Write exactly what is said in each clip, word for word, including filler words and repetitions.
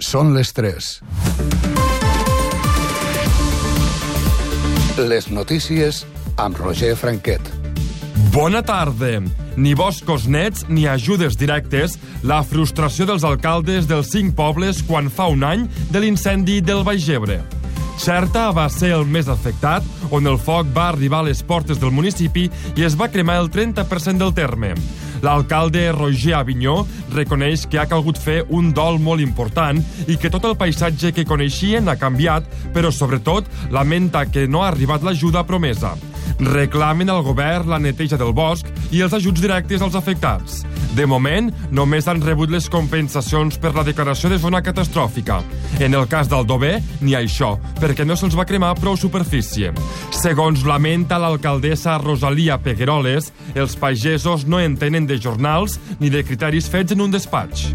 Són les tres. Les notícies amb Roger Franquet. Bona tarda. Ni boscos nets ni ajudes directes, la frustració dels alcaldes dels cinc pobles quan fa un any de l'incendi del Baix Ebre. Xerta va ser el més afectat, on el foc va arribar a les portes del municipi i es va cremar el trenta per cent del terme. L'alcalde Roger Avinyó reconeix que ha calgut fer un dol molt important i que tot el paisatge que coneixien ha canviat, però sobretot lamenta que no ha arribat l'ajuda promesa. Reclamen al govern la neteja del bosc i els ajuts directes als afectats. De moment, només han rebut les compensacions per la declaració de zona catastròfica. En el cas d'Aldover, ni això, perquè no se'ls va cremar prou superfície. Segons lamenta l'alcaldessa Rosalia Pegueroles, els pagesos no entenen de jornals ni de criteris fets en un despatx.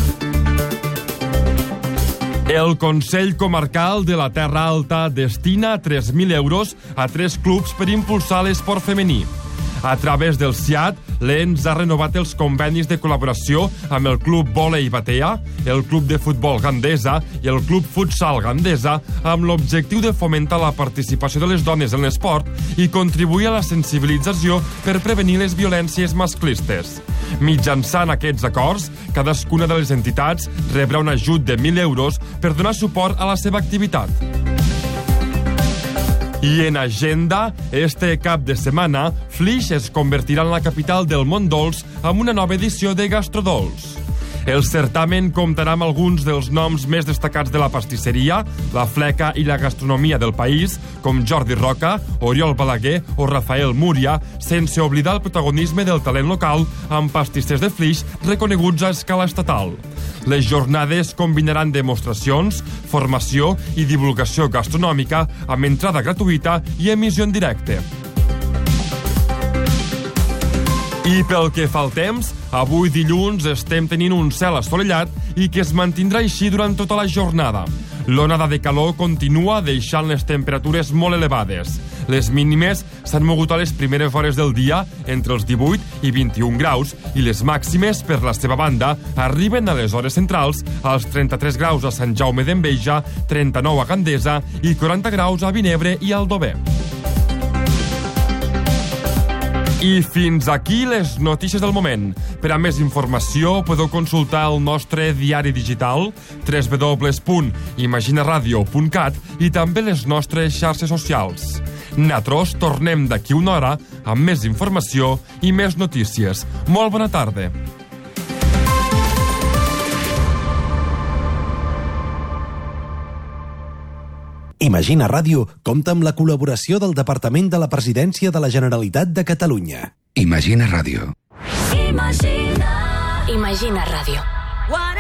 El Consell Comarcal de la Terra Alta destina tres mil euros a tres clubs per impulsar l'esport femení. A través del C I A T, l'Ens ha renovat els convenis de col·laboració amb el Club Vòlei Batea, el Club de Futbol Gandesa i el Club Futsal Gandesa amb l'objectiu de fomentar la participació de les dones en l'esport i contribuir a la sensibilització per prevenir les violències masclistes. Mitjançant aquests acords, cadascuna de les entitats rebrà un ajut de mil euros per donar suport a la seva activitat. I en agenda, este cap de setmana, Flix es convertirà en la capital del món dolç amb una nova edició de Gastrodolç. El certamen comptarà amb alguns dels noms més destacats de la pastisseria, la fleca i la gastronomia del país, com Jordi Roca, Oriol Balaguer o Rafael Múria, sense oblidar el protagonisme del talent local amb pastissers de Flix reconeguts a escala estatal. Les jornades combinaran demostracions, formació i divulgació gastronòmica amb entrada gratuïta i emissió en directe. I pel que fa al temps, avui dilluns estem tenint un cel assolellat i que es mantindrà així durant tota la jornada. L'onada de calor continua deixant les temperatures molt elevades. Les mínimes s'han mogut a les primeres hores del dia entre els divuit i vint-i-un graus i les màximes, per la seva banda, arriben a les hores centrals als trenta-tres graus a Sant Jaume d'Enveja, trenta-nou a Gandesa i quaranta graus a Vinebre i Aldover. I fins aquí les notícies del moment. Per a més informació podeu consultar el nostre diari digital w w w punt imaginaradio punt cat i també les nostres xarxes socials. Nosaltres tornem d'aquí una hora amb més informació i més notícies. Molt bona tarda. Imagina Ràdio compta amb la col·laboració del Departament de la Presidència de la Generalitat de Catalunya. Imagina Ràdio. Imagina. Imagina Ràdio.